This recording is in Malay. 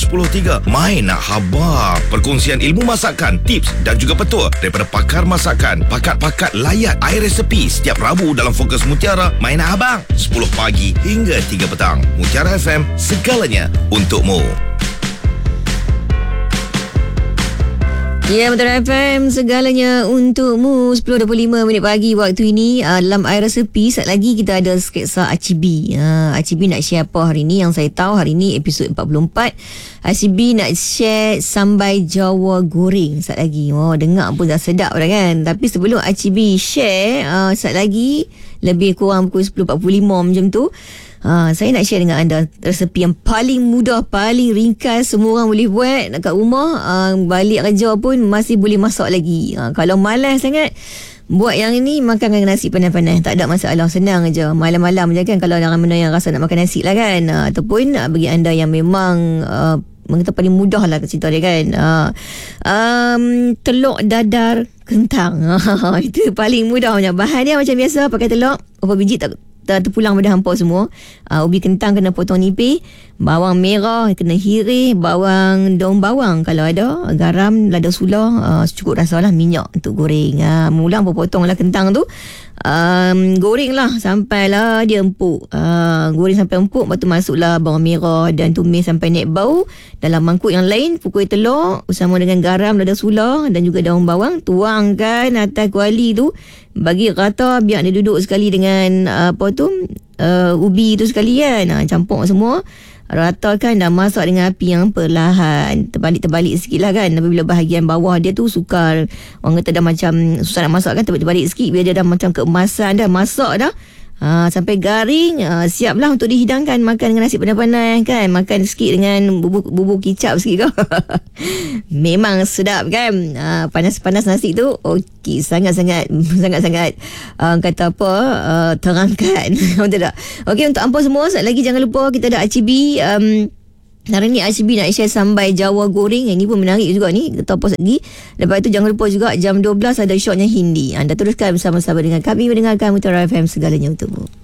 10.3. Main nak habaq. Perkongsian ilmu masakan, tips dan juga petua daripada pakar masakan, pakat-pakat layan air resepi setiap Rabu dalam Fokus Mutiara. Main nak abang 10 pagi hingga 3 petang. Mutiara FM, segalanya untukmu. Ya, Mutiara FM, segalanya untukmu. 10.25 minit pagi waktu ini. Dalam air resepi, saat lagi kita ada sketsa Acibi. Acibi nak share apa hari ni? Yang saya tahu hari ni episod 44. Acibi nak share sambai Jawa goreng saat lagi. Dengar pun dah sedap dah kan. Tapi sebelum Acibi share, saat lagi lebih kurang pukul 10.45 macam tu, saya nak share dengan anda resepi yang paling mudah, paling ringkas, semua orang boleh buat kat rumah. Balik kerja pun masih boleh masak lagi. Kalau malas sangat, buat yang ini, makan dengan nasi panas-panas, tak ada masalah, senang aja. Malam-malam je kan, kalau ada benda yang rasa nak makan nasi lah kan. Ataupun bagi anda yang memang kita paling mudah lah cerita dia kan, telur dadar kentang. Itu paling mudah punya. Bahan dia macam biasa, pakai telur, berapa biji tak terpulang pada hampa semua. Ubi kentang kena potong nipis, bawang merah kena hirih, bawang, daun bawang kalau ada, garam, lada sula, cukup rasa lah, minyak untuk goreng. Mula potong lah kentang tu, goreng lah sampailah dia empuk. Goreng sampai empuk, lepas tu masuklah bawang merah dan tumis sampai naik bau. Dalam mangkuk yang lain, pukul telur bersama dengan garam, lada sula dan juga daun bawang, tuangkan atas kuali tu, bagi rata, biar dia duduk sekali dengan ubi tu sekali kan. Campur semua, ratakan dan masak dengan api yang perlahan, terbalik-terbalik sikit lah kan. Apabila bahagian bawah dia tu sukar, orang kata dah macam susah nak masak kan, terbalik-terbalik sikit, biar dia dah macam keemasan dah, masak dah sampai garing, siap lah untuk dihidangkan. Makan dengan nasi panas-panas kan, makan sikit dengan bubur kicap sikit kau. Memang sedap kan. Panas-panas nasi tu okey, sangat-sangat kata apa, terangkan. Betul tak? Okey, untuk hampa semua, saat lagi jangan lupa kita ada Acibi. Hari ni Acibi nak share sambai Jawa goreng. Yang ni pun menarik juga ni, kita tahu apa lagi. Lepas tu jangan lupa juga jam 12 ada shotnya Hindi. Anda teruskan bersama-sama dengan kami mendengarkan Mutiara FM, segalanya untukmu.